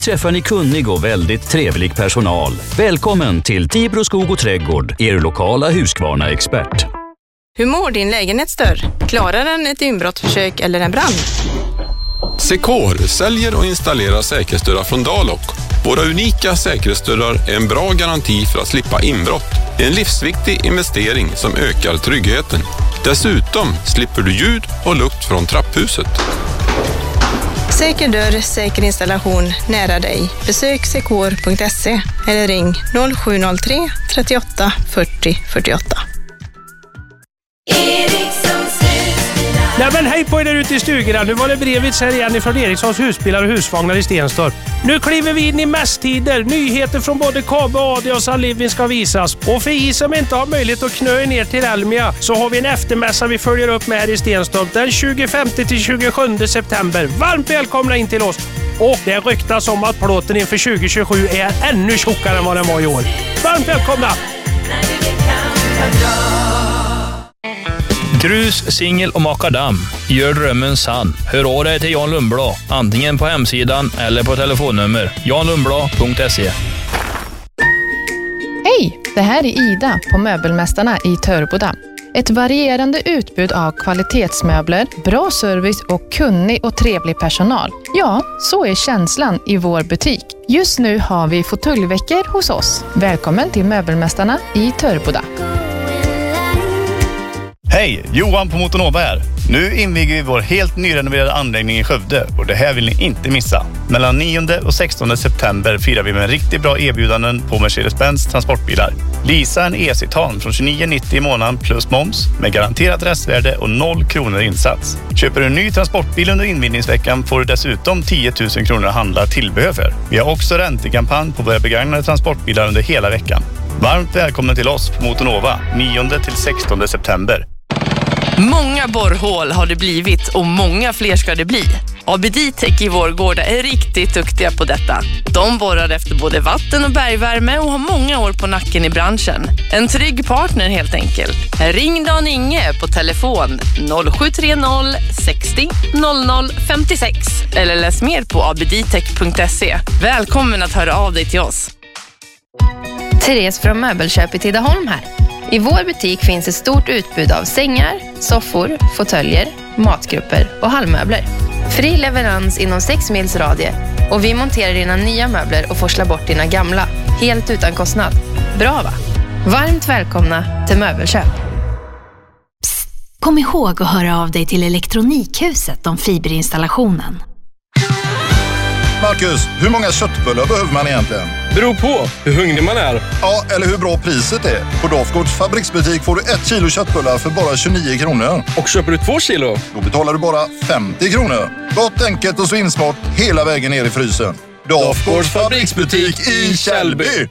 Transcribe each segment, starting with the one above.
träffar ni kunnig och väldigt trevlig personal. Välkommen till Tibro skog och trädgård, er lokala Husqvarna-expert. Hur mår din lägenhetsdörr? Klarar den ett inbrottsförsök eller en brand? Secor säljer och installerar säkerhetsdörrar från Dalok. Våra unika säkerhetsdörrar är en bra garanti för att slippa inbrott. Det är en livsviktig investering som ökar tryggheten. Dessutom slipper du ljud och lukt från trapphuset. Säker dörr, säker installation nära dig. Besök secor.se eller ring 0703 38 40 48. Nej men hej på er där ute i stugorna. Nu var det Brevits här igen från Erikssons husbilar och husvagnar i Stenstorp. Nu kliver vi in i mässtider. Nyheter från både KB, AD och Sun Living ska visas. Och för er som inte har möjlighet att knö ner till Elmia så har vi en eftermässa vi följer upp med här i Stenstorp den 25-27 september. Varmt välkomna in till oss. Och det ryktas om att plåten inför 2027 är ännu tjockare än vad den var i år. Varmt välkomna! Grus, singel och makadam. Gör drömmen sann. Hör av dig till Jan Lundblad. Antingen på hemsidan eller på telefonnummer. janlundblad.se. Hej! Det här är Ida på Möbelmästarna i Törboda. Ett varierande utbud av kvalitetsmöbler, bra service och kunnig och trevlig personal. Ja, så är känslan i vår butik. Just nu har vi fåtöljveckor hos oss. Välkommen till Möbelmästarna i Törboda. Hej, Johan på Motonova här. Nu inviger vi vår helt nyrenoverade anläggning i Skövde och det här vill ni inte missa. Mellan 9 och 16 september firar vi med riktigt bra erbjudanden på Mercedes-Benz transportbilar. Leasa en E-Citan från 29,90 i månaden plus moms med garanterat restvärde och 0 kronor insats. Köper du en ny transportbil under invigningsveckan får du dessutom 10 000 kronor att handla tillbehör för. Vi har också räntekampanj på våra begagnade transportbilar under hela veckan. Varmt välkommen till oss på Motonova 9 till 16 september. Många borrhål har det blivit och många fler ska det bli. ABD-Tech i Vårgårda är riktigt duktiga på detta. De borrar efter både vatten och bergvärme och har många år på nacken i branschen. En trygg partner helt enkelt. Ring Dan Inge på telefon 0730 60 00 56 eller läs mer på abdtech.se. Välkommen att höra av dig till oss. Therese från Möbelköp i Tidaholm här. I vår butik finns ett stort utbud av sängar, soffor, fåtöljer, matgrupper och hallmöbler. Fri leverans inom 6 mils radie och vi monterar dina nya möbler och forslar bort dina gamla, helt utan kostnad. Bra va? Varmt välkomna till Möbelköp. Psst, kom ihåg att höra av dig till Elektronikhuset om fiberinstallationen. Marcus, hur många köttbullar behöver man egentligen? Beror på hur hungrig man är. Ja, eller hur bra priset är. På Dafgårds fabriksbutik får du 1 kilo köttbullar för bara 29 kronor. Och köper du 2 kilo? Då betalar du bara 50 kronor. Gott, enkelt och svinsmart hela vägen ner i frysen. Dafgårds fabriksbutik i Källby.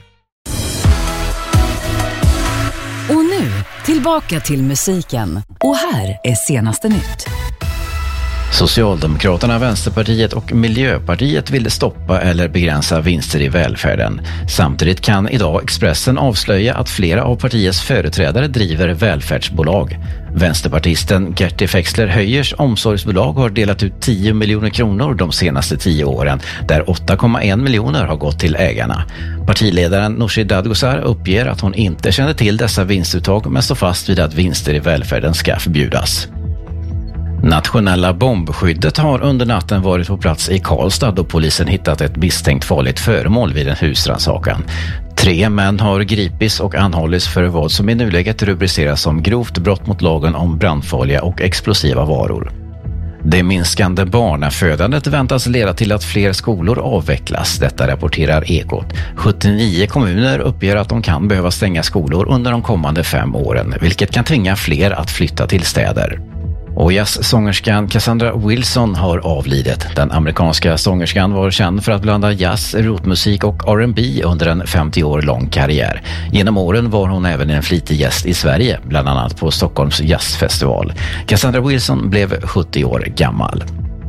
Och nu, tillbaka till musiken. Och här är senaste nytt. Socialdemokraterna, Vänsterpartiet och Miljöpartiet ville stoppa eller begränsa vinster i välfärden. Samtidigt kan idag Expressen avslöja att flera av partiets företrädare driver välfärdsbolag. Vänsterpartisten Gerti Fexler Höjers omsorgsbolag har delat ut 10 miljoner kronor de senaste 10 åren, där 8,1 miljoner har gått till ägarna. Partiledaren Nooshi Dadgostar uppger att hon inte känner till dessa vinstuttag men står fast vid att vinster i välfärden ska förbjudas. Nationella bombskyddet har under natten varit på plats i Karlstad då polisen hittat ett misstänkt farligt föremål vid en husrannsakan. 3 män har gripits och anhållits för vad som i nuläget rubriceras som grovt brott mot lagen om brandfarliga och explosiva varor. Det minskande barnafödandet väntas leda till att fler skolor avvecklas. Detta rapporterar Ekot. 79 kommuner uppger att de kan behöva stänga skolor under de kommande 5 åren, vilket kan tvinga fler att flytta till städer. Och jazzsångerskan Cassandra Wilson har avlidit. Den amerikanska sångerskan var känd för att blanda jazz, rotmusik och R&B under en 50 år lång karriär. Genom åren var hon även en flitig gäst i Sverige, bland annat på Stockholms jazzfestival. Cassandra Wilson blev 70 år gammal.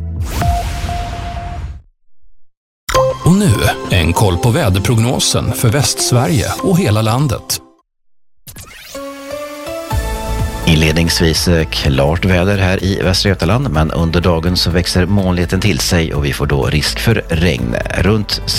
Och nu en koll på väderprognosen för Västsverige och hela landet. I Inledningsvis klart väder här i Västra Götaland, men under dagen så växer molnigheten till sig och vi får då risk för regn. Runt